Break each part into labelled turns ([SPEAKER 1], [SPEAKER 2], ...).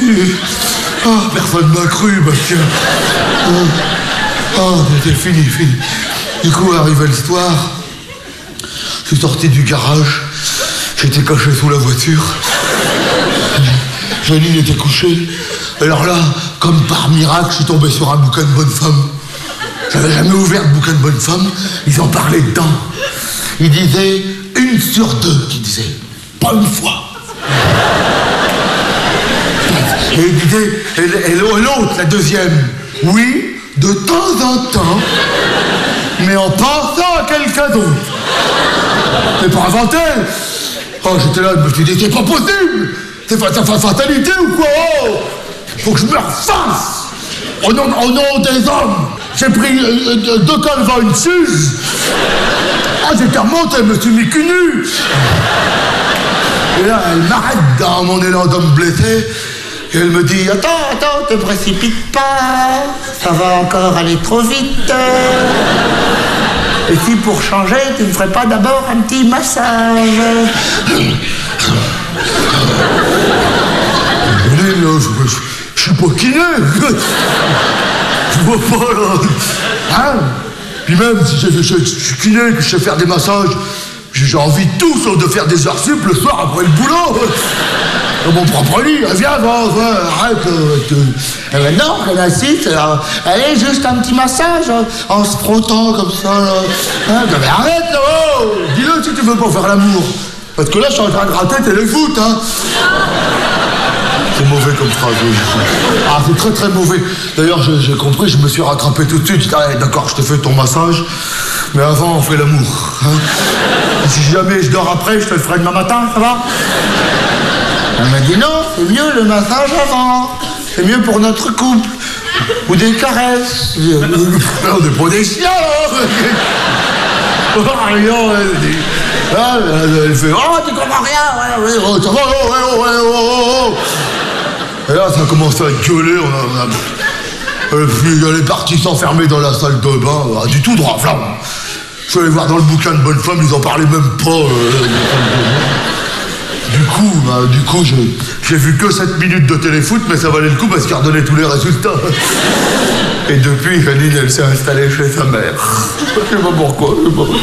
[SPEAKER 1] Ah, personne m'a cru, Bastien. C'était fini. Du coup, arrivé le soir, je suis sorti du garage, j'étais caché sous la voiture. Janine était couchée. Alors là, comme par miracle, je suis tombé sur un bouquin de bonne femme. J'avais jamais ouvert le bouquin de bonne femme, ils en parlaient dedans. Ils disaient 1 sur 2 qui disait pas une fois. Et il disait, et l'autre, la deuxième, oui, de temps en temps, mais en pensant à quelqu'un d'autre. C'est pas inventé. Oh, j'étais là, je me suis dit, c'est pas possible. C'est fatalité ou quoi? Oh, faut que je me refasse. Au nom des hommes, j'ai pris 2 calvins, une suze. Ah, j'étais remonté, je me suis mis cul nu. Et là, elle m'arrête dans mon élan d'homme blessé. Et elle me dit, attends, te précipite pas. Ça va encore aller trop vite. Et si pour changer, tu ne ferais pas d'abord un petit massage? Je suis pas kiné. Je vois pas là. Hein? Puis même si je suis kiné, que je sais faire des massages, j'ai envie de tout sauf de faire des heures sup le soir après le boulot. Dans mon propre lit. Viens, arrête. Et maintenant, elle assiste, allez, juste un petit massage en se frottant comme ça. Là. Hein? Mais arrête là. Oh, dis-le si tu veux pas faire l'amour. Parce que là, je suis en train de rater téléfoot, hein. C'est mauvais comme phrase, oui. Ah, c'est très très mauvais. D'ailleurs, j'ai compris, je me suis rattrapé tout de suite. Ah, d'accord, je te fais ton massage, mais avant, on fait l'amour. Hein. Si jamais je dors après, je te le ferai demain matin, ça va? Elle m'a dit non, c'est mieux le massage avant. C'est mieux pour notre couple. Ou des caresses. Non, des pas des chiens, elle fait, oh, tu comprends rien, ouais, oh, ça va, oh. Et là, ça a commencé à gueuler, elle est partie s'enfermer dans la salle de bain, du tout droit, flamme. Je suis allé voir dans le bouquin de bonne femme, ils en parlaient même pas. Du coup, j'ai vu que 7 minutes de téléfoot, mais ça valait le coup parce qu'il redonnait tous les résultats. Et depuis, Janine, elle s'est installée chez sa mère. Je sais pas pourquoi,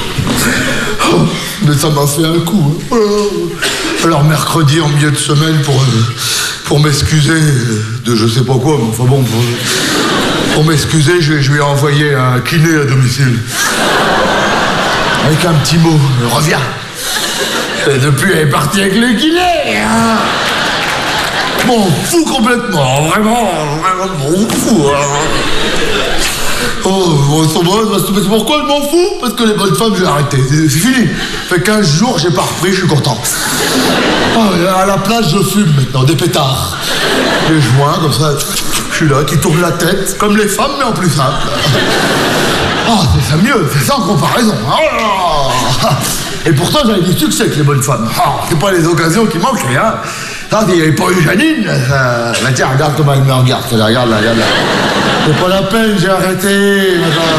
[SPEAKER 1] mais ça m'a fait un coup. Hein. Alors mercredi, en milieu de semaine, pour m'excuser de je sais pas quoi, mais enfin bon, pour m'excuser, je lui ai envoyé un kiné à domicile. Avec un petit mot, reviens. Et depuis, elle est partie avec le kiné. Hein. M'en fous complètement, vraiment, m'en fous. Hein. Oh, c'est pourquoi je m'en fous? Parce que les bonnes femmes, j'ai arrêté. C'est fini. Ça fait 15 jours, j'ai pas repris, je suis content. À la place, je fume maintenant, des pétards. Des joints, comme ça, je suis là, qui tourne la tête, comme les femmes, mais en plus simple. Oh, c'est ça mieux, c'est sans comparaison. Oh, et pourtant, j'avais du succès avec les bonnes femmes. Oh, c'est pas les occasions qui manquaient, hein. Ça, il n'y avait pas eu Janine. Bah tiens, regarde comment elle me regarde. Regarde là. C'est pas la peine, j'ai arrêté.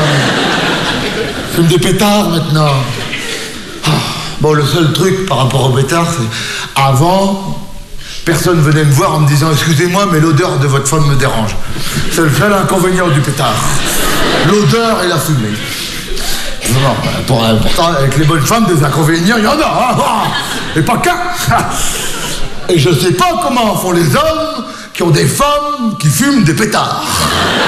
[SPEAKER 1] Je fume des pétards maintenant. Bon, le seul truc par rapport aux pétards, c'est... Avant, personne venait me voir en me disant « Excusez-moi, mais l'odeur de votre femme me dérange. » C'est le seul inconvénient du pétard. L'odeur et la fumée. Non, pourtant, avec les bonnes femmes, des inconvénients, il y en a. Hein. Et pas qu'un. Et je sais pas comment font les hommes qui ont des femmes qui fument des pétards.